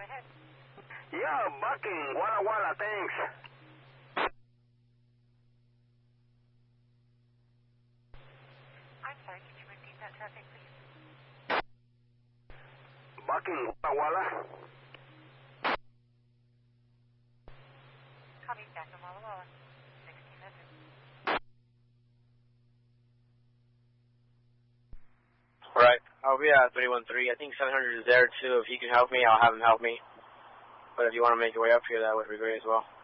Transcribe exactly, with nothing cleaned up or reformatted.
ahead. Yeah, bucking. Walla Walla, thanks. I'm sorry, can you repeat that traffic, please? Bucking. Walla Walla. Copy back in Walla Walla. sixteen message. Right. I'll be at three one three. I think seven hundred is there, too. If you can help me, I'll have him help me. But if you want to make your way up here, that would be great as well.